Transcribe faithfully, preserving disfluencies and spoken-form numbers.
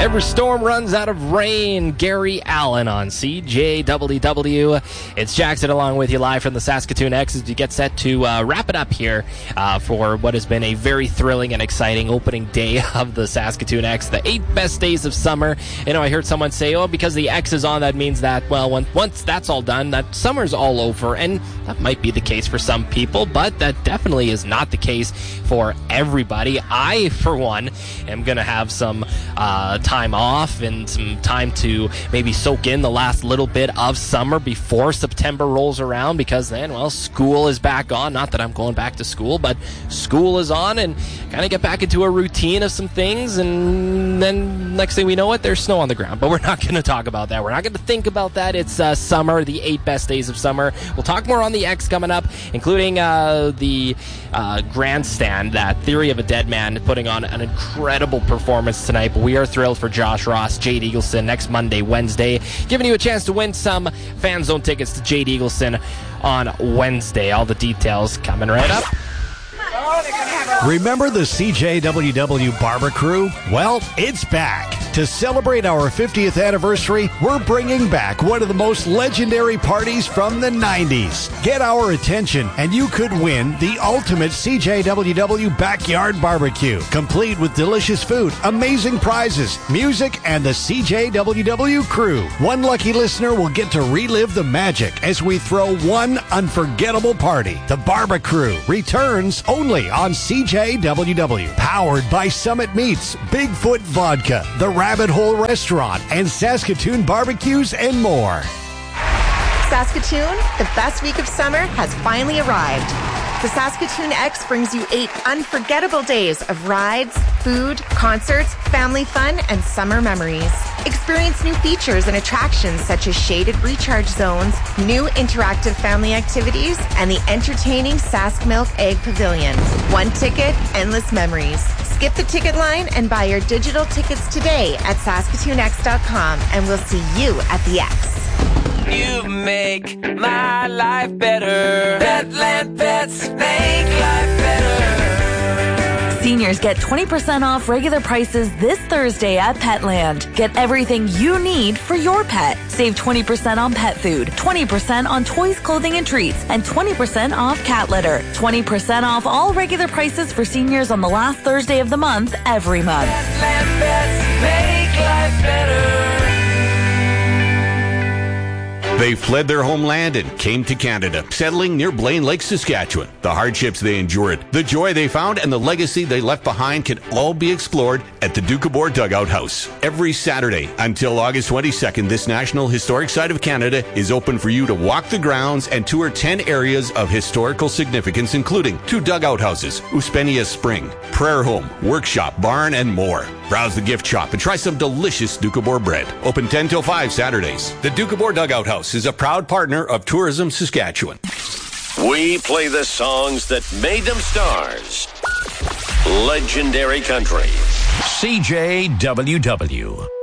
Every storm runs out of rain. Gary Allen on C J W W. It's Jackson along with you live from the Saskatoon X as we get set to uh, wrap it up here uh, for what has been a very thrilling and exciting opening day of the Saskatoon X, the eight best days of summer. You know, I heard someone say, oh, because the X is on, that means that, well, when, once that's all done, that summer's all over. And that might be the case for some people, but that definitely is not the case for everybody. I, for one, am going to have some uh, time off and some time to maybe soak in the last little bit of summer before September rolls around, because then, well, school is back on. Not that I'm going back to school, but school is on, and kind of get back into a routine of some things, and then next thing we know it, there's snow on the ground. But we're not going to talk about that. We're not going to think about that. It's uh, summer, the eight best days of summer. We'll talk more on the X coming up, including uh, the uh, grandstand that Theory of a Dead Man putting on an incredible performance tonight. But we are thrilled for Josh Ross, Jade Eagleson next Monday, Wednesday, giving you a chance to win some Fan Zone tickets to Jade Eagleson on Wednesday. All the details coming right up. Remember the C J W W Barber Crew? Well, it's back. To celebrate our fiftieth anniversary, we're bringing back one of the most legendary parties from the nineties. Get our attention, and you could win the ultimate C J W W backyard barbecue, complete with delicious food, amazing prizes, music, and the C J W W crew. One lucky listener will get to relive the magic as we throw one unforgettable party. The Barber Crew returns only on C J W W. Powered by Summit Meats, Bigfoot Vodka, The Rabbit Hole Restaurant, and Saskatoon Barbecues and more. Saskatoon, the best week of summer has finally arrived. The Saskatoon X brings you eight unforgettable days of rides, food, concerts, family fun, and summer memories. Experience new features and attractions such as shaded recharge zones, new interactive family activities, and the entertaining Sask Milk Egg Pavilion. One ticket, endless memories. Skip the ticket line and buy your digital tickets today at Saskatoon X dot com, and we'll see you at the X. You make my life better. Petland Pets make life better. Seniors get twenty percent off regular prices this Thursday at Petland. Get everything you need for your pet. Save twenty percent on pet food, twenty percent on toys, clothing, and treats, and twenty percent off cat litter. twenty percent off all regular prices for seniors on the last Thursday of the month every month. Petland Pets make life better. They fled their homeland and came to Canada, settling near Blaine Lake, Saskatchewan. The hardships they endured, the joy they found, and the legacy they left behind can all be explored at the Doukhobor Dugout House. Every Saturday until August twenty-second, this National Historic Site of Canada is open for you to walk the grounds and tour ten areas of historical significance, including two dugout houses, Uspenia Spring, prayer home, workshop, barn, and more. Browse the gift shop and try some delicious Doukhobor bread. Open ten till five Saturdays. The Doukhobor Dugout House is a proud partner of Tourism Saskatchewan. We play the songs that made them stars. Legendary country. C J W W.